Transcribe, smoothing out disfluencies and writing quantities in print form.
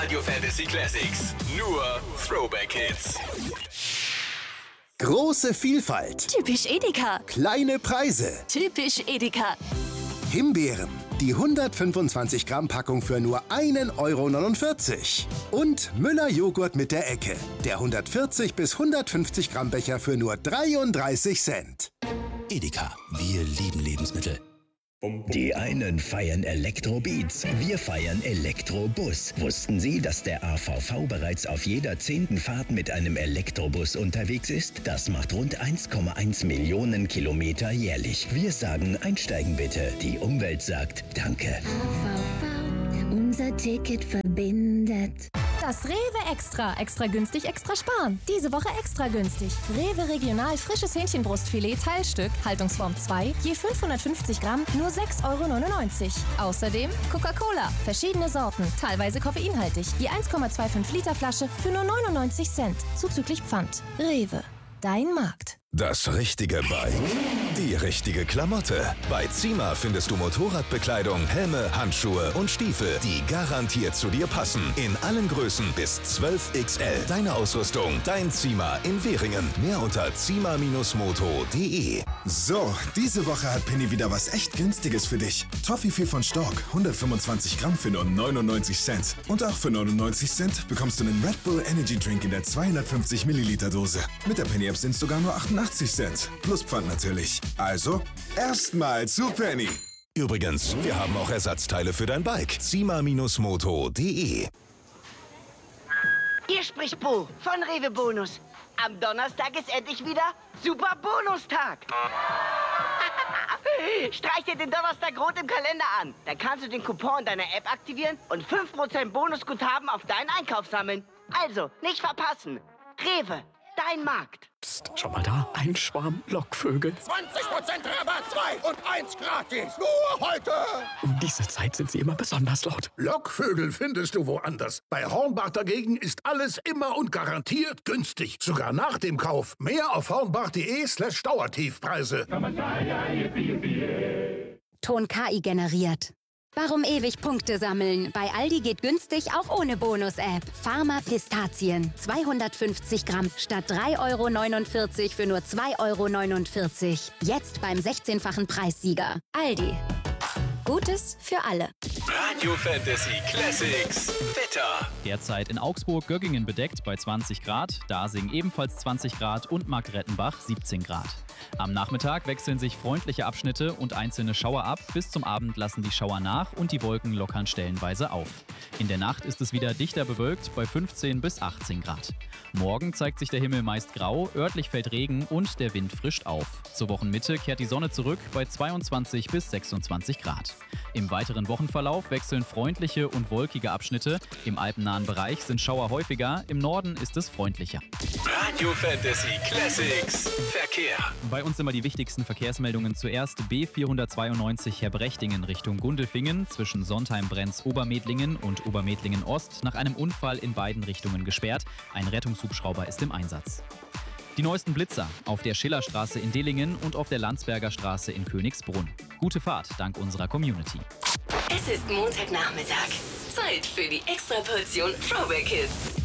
Radio Fantasy Classics. Nur Throwback Hits. Große Vielfalt. Typisch Edeka. Kleine Preise. Typisch Edeka. Himbeeren. Die 125 Gramm Packung für nur 1,49 €. Und Müller Joghurt mit der Ecke. Der 140 bis 150 Gramm Becher für nur 33 Cent. Edeka, wir lieben Lebensmittel. Die einen feiern Elektrobeats, wir feiern Elektrobus. Wussten Sie, dass der AVV bereits auf jeder 10. Fahrt mit einem Elektrobus unterwegs ist? Das macht rund 1,1 Millionen Kilometer jährlich. Wir sagen, einsteigen bitte. Die Umwelt sagt Danke. AVV, unser Ticket verbindet. Das Rewe Extra. Extra günstig, extra sparen. Diese Woche extra günstig. Rewe Regional frisches Hähnchenbrustfilet Teilstück, Haltungsform 2, je 550 Gramm, nur 6,99 €. Außerdem Coca-Cola, verschiedene Sorten, teilweise koffeinhaltig, je 1,25 Liter Flasche für nur 99 Cent, zuzüglich Pfand. Rewe, dein Markt. Das richtige Bike, die richtige Klamotte. Bei Zima findest du Motorradbekleidung, Helme, Handschuhe und Stiefel, die garantiert zu dir passen. In allen Größen bis 12XL. Deine Ausrüstung, dein Zima in Währingen. Mehr unter zima-moto.de. So, diese Woche hat Penny wieder was echt Günstiges für dich. Toffifee von Stork, 125 Gramm für nur 99 Cent. Und auch für 99 Cent bekommst du einen Red Bull Energy Drink in der 250 Milliliter Dose. Mit der Penny App sind es sogar nur 88 Cent. Plus Pfand natürlich. Also, erstmal zu Penny. Übrigens, wir haben auch Ersatzteile für dein Bike. zima-moto.de. Hier spricht Bo von Rewe Bonus. Am Donnerstag ist endlich wieder Super Bonustag. Streich dir den Donnerstag rot im Kalender an. Dann kannst du den Coupon deiner App aktivieren und 5% Bonusguthaben auf deinen Einkauf sammeln. Also, nicht verpassen. Rewe, dein Markt. Psst, schau mal da, ein Schwarm Lockvögel. 20% Rabatt, 2 und 1 gratis. Nur heute. Um diese Zeit sind sie immer besonders laut. Lockvögel findest du woanders. Bei Hornbach dagegen ist alles immer und garantiert günstig. Sogar nach dem Kauf. Mehr auf hornbach.de/Dauertiefpreise. Ton KI generiert. Warum ewig Punkte sammeln? Bei Aldi geht günstig auch ohne Bonus-App. Pharma Pistazien, 250 Gramm statt 3,49 € für nur 2,49 €. Jetzt beim 16-fachen Preissieger. Aldi. Gutes für alle. Radio Fantasy Classics. Wetter. Derzeit in Augsburg, Göggingen bedeckt bei 20 Grad, Dasing ebenfalls 20 Grad und Markrettenbach 17 Grad. Am Nachmittag wechseln sich freundliche Abschnitte und einzelne Schauer ab. Bis zum Abend lassen die Schauer nach und die Wolken lockern stellenweise auf. In der Nacht ist es wieder dichter bewölkt bei 15 bis 18 Grad. Morgen zeigt sich der Himmel meist grau, örtlich fällt Regen und der Wind frischt auf. Zur Wochenmitte kehrt die Sonne zurück bei 22 bis 26 Grad. Im weiteren Wochenverlauf wechseln freundliche und wolkige Abschnitte. Im alpennahen Bereich sind Schauer häufiger, im Norden ist es freundlicher. Radio Fantasy Classics. Verkehr. Bei uns immer die wichtigsten Verkehrsmeldungen. Zuerst B492 Herbrechtingen Richtung Gundelfingen zwischen Sontheim-Brenz-Obermedlingen und Obermedlingen-Ost nach einem Unfall in beiden Richtungen gesperrt. Ein Rettungshubschrauber ist im Einsatz. Die neuesten Blitzer auf der Schillerstraße in Dillingen und auf der Landsberger Straße in Königsbrunn. Gute Fahrt dank unserer Community. Es ist Montagnachmittag. Zeit für die Extraportion Throwback Hits.